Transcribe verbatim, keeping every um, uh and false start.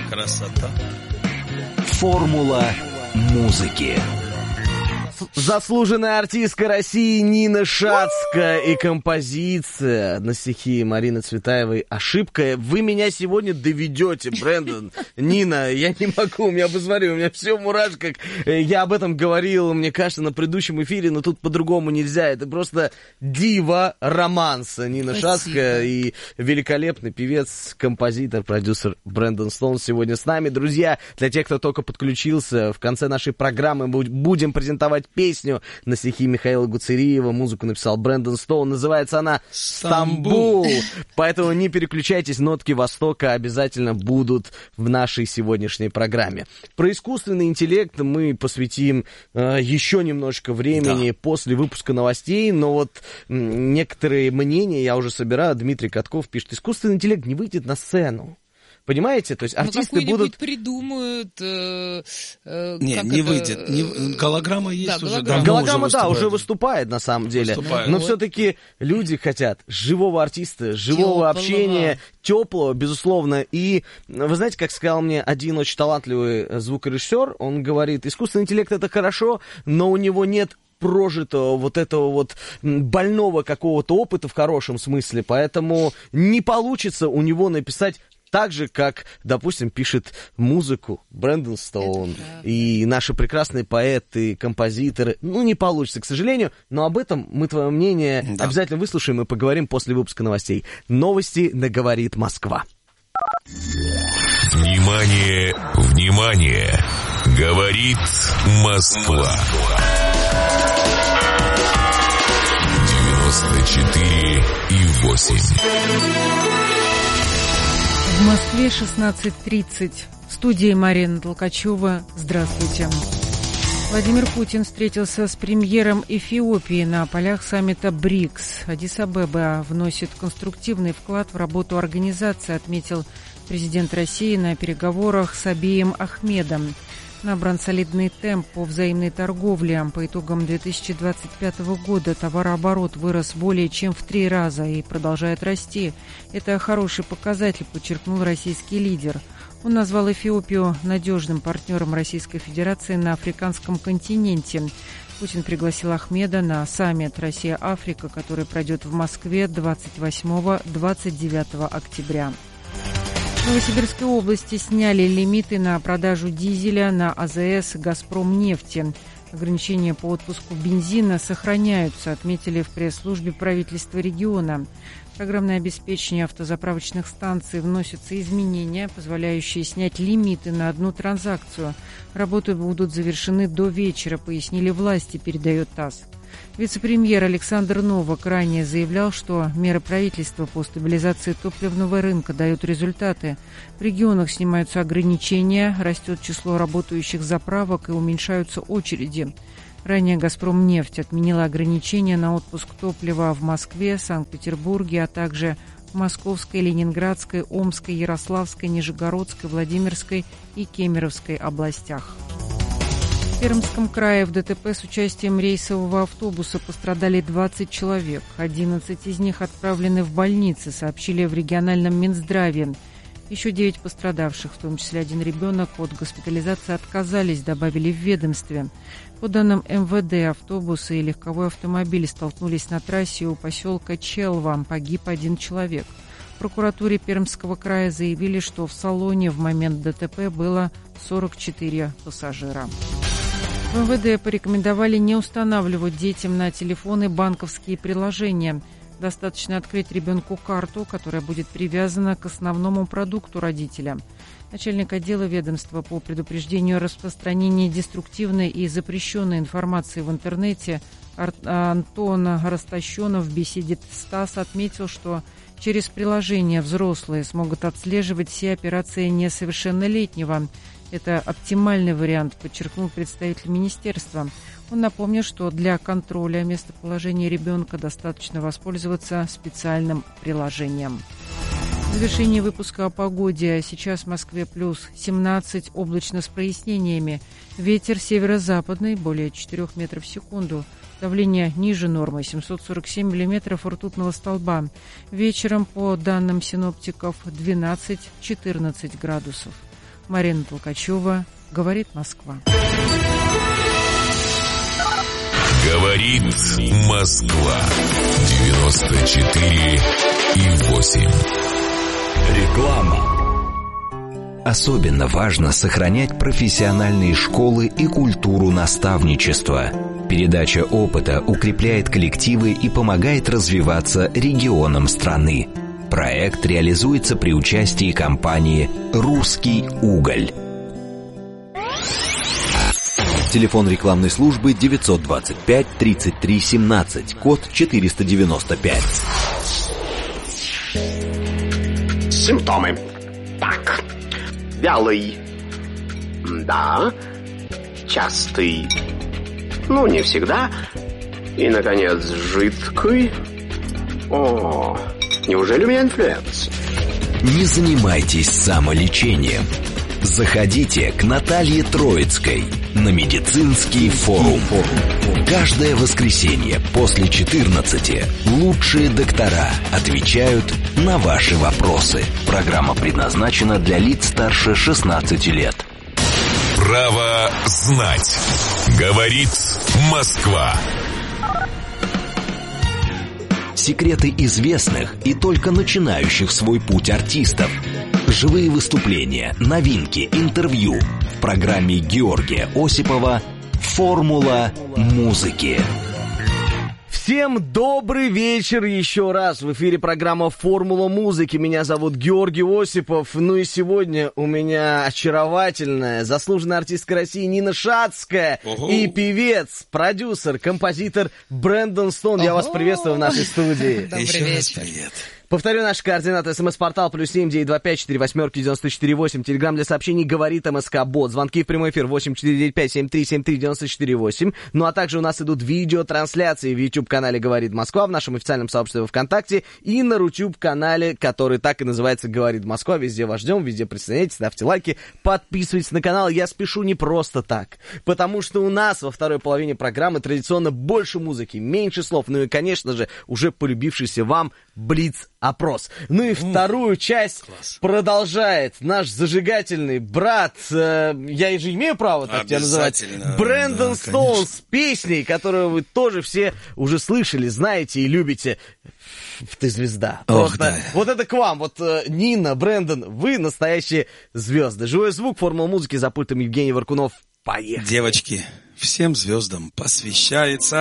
Красота. Формула музыки. Заслуженная артистка России Нина Шацкая и композиция на стихи Марины Цветаевой «Ошибка». Вы меня сегодня доведете, Брэндон. Нина, я не могу, у меня, посмотри, у меня все в мурашках. Я об этом говорил, мне кажется, на предыдущем эфире, но тут по-другому нельзя. Это просто дива романса Нина Спасибо. Шацкая и великолепный певец, композитор, продюсер Брэндон Стоун сегодня с нами. Друзья, для тех, кто только подключился, в конце нашей программы будем презентовать песню на стихи Михаила Гуцериева. Музыку написал Брэндон Стоун. Называется она «Стамбул». Поэтому не переключайтесь, нотки Востока обязательно будут в нашей сегодняшней программе. Про искусственный интеллект мы посвятим э, еще немножко времени да. после выпуска новостей. Но вот м, некоторые мнения я уже собираю. Дмитрий Катков пишет: искусственный интеллект не выйдет на сцену. Понимаете? То есть артисты ну, будут... придумают... Э, э, не, не это? выйдет. Не... Голограмма есть да, уже. Голограмма, голограмма да, уже выступает на самом деле. Выступает. Но вот. Все-таки люди хотят живого артиста, живого Теплого. общения, теплого, безусловно. И вы знаете, как сказал мне один очень талантливый звукорежиссер, он говорит, искусственный интеллект — это хорошо, но у него нет прожитого вот этого вот больного какого-то опыта в хорошем смысле, поэтому не получится у него написать так же, как, допустим, пишет музыку Брэндон Стоун и наши прекрасные поэты, композиторы. Ну, не получится, к сожалению, но об этом мы твое мнение да. обязательно выслушаем и поговорим после выпуска новостей. Новости на «Говорит Москва». Внимание, внимание! Говорит Москва. девяносто четыре и восемь. В Москве шестнадцать тридцать. В студии Марина Толкачева. Здравствуйте. Владимир Путин встретился с премьером Эфиопии на полях саммита БРИКС. Аддис-Абеба вносит конструктивный вклад в работу организации, отметил президент России на переговорах с Абием Ахмедом. Набран солидный темп по взаимной торговле. По итогам две тысячи двадцать пятого года товарооборот вырос более чем в три раза и продолжает расти. Это хороший показатель, подчеркнул российский лидер. Он назвал Эфиопию надежным партнером Российской Федерации на африканском континенте. Путин пригласил Ахмеда на саммит «Россия-Африка», который пройдет в Москве двадцать восьмого — двадцать девятого октября. В Новосибирской области сняли лимиты на продажу дизеля на АЗС «Газпромнефти». Ограничения по отпуску бензина сохраняются, отметили в пресс-службе правительства региона. В программное обеспечение автозаправочных станций вносятся изменения, позволяющие снять лимиты на одну транзакцию. Работы будут завершены до вечера, пояснили власти, передает ТАСС. Вице-премьер Александр Новак ранее заявлял, что меры правительства по стабилизации топливного рынка дают результаты. В регионах снимаются ограничения, растет число работающих заправок и уменьшаются очереди. Ранее «Газпромнефть» отменила ограничения на отпуск топлива в Москве, Санкт-Петербурге, а также в Московской, Ленинградской, Омской, Ярославской, Нижегородской, Владимирской и Кемеровской областях. В Пермском крае в ДТП с участием рейсового автобуса пострадали двадцать человек. одиннадцать из них отправлены в больницы, сообщили в региональном Минздраве. Еще девять пострадавших, в том числе один ребенок, от госпитализации отказались, добавили в ведомстве. По данным МВД, автобусы и легковой автомобиль столкнулись на трассе у поселка Челва. Погиб один человек. В прокуратуре Пермского края заявили, что в салоне в момент ДТП было сорок четыре пассажира. В МВД порекомендовали не устанавливать детям на телефоны банковские приложения. Достаточно открыть ребенку карту, которая будет привязана к основному продукту родителя. Начальник отдела ведомства по предупреждению распространения деструктивной и запрещенной информации в интернете Антон Растащенов в беседе с ТАСС отметил, что через приложение взрослые смогут отслеживать все операции несовершеннолетнего. Это оптимальный вариант, подчеркнул представитель министерства. Он напомнил, что для контроля местоположения ребенка достаточно воспользоваться специальным приложением. В завершении выпуска о погоде. Сейчас в Москве плюс семнадцать, облачно с прояснениями. Ветер северо-западный, более четыре метров в секунду. Давление ниже нормы, семьсот сорок семь миллиметров ртутного столба. Вечером, по данным синоптиков, двенадцать-четырнадцать градусов. Марина Толкачева. Говорит Москва. Говорит Москва. девяносто четыре и восемь. Реклама. Особенно важно сохранять профессиональные школы и культуру наставничества. Передача опыта укрепляет коллективы и помогает развиваться регионам страны. Проект реализуется при участии компании «Русский уголь». Телефон рекламной службы девятьсот двадцать пять тридцать три семнадцать, код четыреста девяносто пять. Симптомы. Так. Вялый. Да. Частый. Ну, не всегда. И, наконец, жидкий. О, неужели у меня инфлюенс? Не занимайтесь самолечением. Заходите к Наталье Троицкой на медицинский форум. Каждое воскресенье после четырнадцати лучшие доктора отвечают на ваши вопросы. Программа предназначена для лиц старше шестнадцати лет. Право знать. Говорит Москва. Секреты известных и только начинающих свой путь артистов. Живые выступления, новинки, интервью. В программе Георгия Осипова «Формула музыки». Всем добрый вечер еще раз. В эфире программа «Формула музыки». Меня зовут Георгий Осипов. Ну и сегодня у меня очаровательная, заслуженная артистка России Нина Шацкая. Ого. И певец, продюсер, композитор Брэндон Стоун. Я вас приветствую в нашей студии. Еще раз привет. Повторю наши координаты. СМС-портал плюс семь девять два пять четыре восьмерки девяносто четыре восемь. Телеграм для сообщений «Говорит МСК-бот». Звонки в прямой эфир восемь четыре девять пять семь три семь три девяносто четыре восемь. Ну а также у нас идут видеотрансляции в YouTube-канале «Говорит Москва», в нашем официальном сообществе ВКонтакте и на Рутюб-канале, который так и называется «Говорит Москва». Везде вас ждем, везде присоединяйтесь, ставьте лайки, подписывайтесь на канал. Я спешу не просто так, потому что у нас во второй половине программы традиционно больше музыки, меньше слов. Ну и, конечно же, уже полюбившийся вам Блиц-опрос. Ну и вторую часть Класс. продолжает наш зажигательный брат, э, я же имею право так тебя называть, Брэндон да, Стоун с песней, которую вы тоже все уже слышали, знаете и любите. Ты звезда. Ох, Просто да. Вот это к вам. Вот э, Нина, Брэндон, вы настоящие звезды. Живой звук, формула музыки, за пультом Евгений Варкунов. Поехали. Девочки, всем звездам посвящается.